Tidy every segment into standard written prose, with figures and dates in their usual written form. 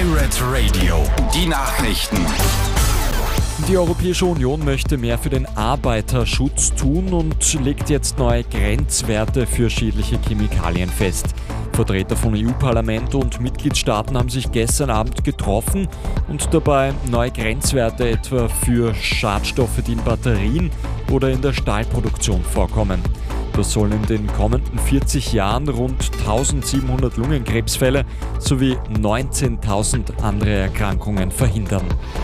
Pirate Radio, die Nachrichten. Die Europäische Union möchte mehr für den Arbeiterschutz tun und legt jetzt neue Grenzwerte für schädliche Chemikalien fest. Vertreter von EU-Parlament und Mitgliedstaaten haben sich gestern Abend getroffen und dabei neue Grenzwerte etwa für Schadstoffe, die in Batterien oder in der Stahlproduktion vorkommen. Das sollen in den kommenden 40 Jahren rund 1700 Lungenkrebsfälle sowie 19.000 andere Erkrankungen verhindern.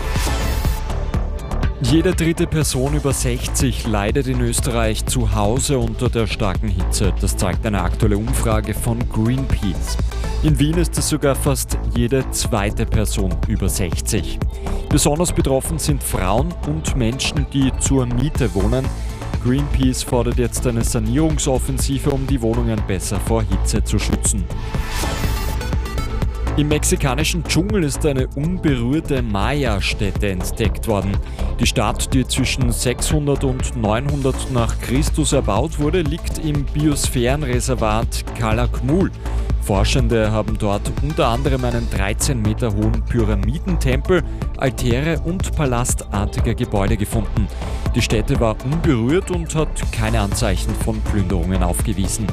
Jede dritte Person über 60 leidet in Österreich zu Hause unter der starken Hitze. Das zeigt eine aktuelle Umfrage von Greenpeace. In Wien ist es sogar fast jede zweite Person über 60. Besonders betroffen sind Frauen und Menschen, die zur Miete wohnen. Greenpeace fordert jetzt eine Sanierungsoffensive, um die Wohnungen besser vor Hitze zu schützen. Im mexikanischen Dschungel ist eine unberührte Maya-Stätte entdeckt worden. Die Stadt, die zwischen 600 und 900 nach Christus erbaut wurde, liegt im Biosphärenreservat Calakmul. Forschende haben dort unter anderem einen 13 Meter hohen Pyramidentempel, Altäre und palastartige Gebäude gefunden. Die Stätte war unberührt und hat keine Anzeichen von Plünderungen aufgewiesen.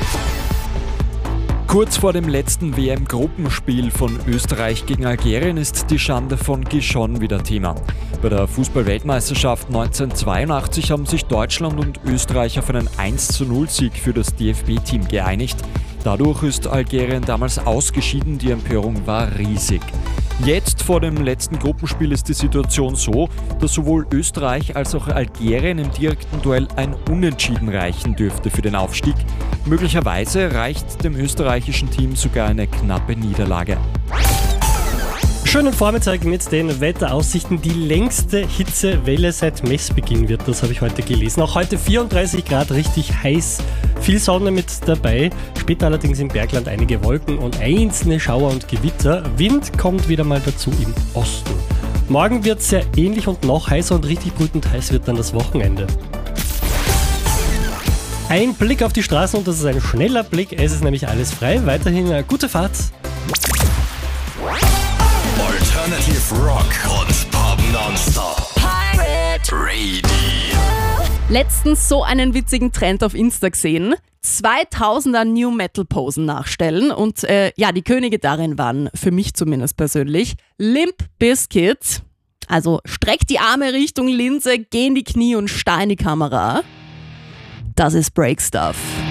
Kurz vor dem letzten WM-Gruppenspiel von Österreich gegen Algerien ist die Schande von Gijon wieder Thema. Bei der Fußball-Weltmeisterschaft 1982 haben sich Deutschland und Österreich auf einen 1:0-Sieg für das DFB-Team geeinigt. Dadurch ist Algerien damals ausgeschieden, die Empörung war riesig. Jetzt vor dem letzten Gruppenspiel ist die Situation so, dass sowohl Österreich als auch Algerien im direkten Duell ein Unentschieden reichen dürfte für den Aufstieg. Möglicherweise reicht dem österreichischen Team sogar eine knappe Niederlage. Schönen Vormittag mit den Wetteraussichten. Die längste Hitzewelle seit Messbeginn wird, das habe ich heute gelesen. Auch heute 34 Grad, richtig heiß. Viel Sonne mit dabei. Später allerdings im Bergland einige Wolken und einzelne Schauer und Gewitter. Wind kommt wieder mal dazu im Osten. Morgen wird es sehr ähnlich und noch heißer und richtig brütend heiß wird dann das Wochenende. Ein Blick auf die Straßen und das ist ein schneller Blick. Es ist nämlich alles frei. Weiterhin eine gute Fahrt. Alternative Rock und Pop Nonstop. Pirate Radio. Letztens so einen witzigen Trend auf Insta gesehen. 2000er New Metal Posen nachstellen und die Könige darin waren, für mich zumindest persönlich, Limp Bizkit. Also streck die Arme Richtung Linse, geh in die Knie und starr in die Kamera. Das ist Break Stuff.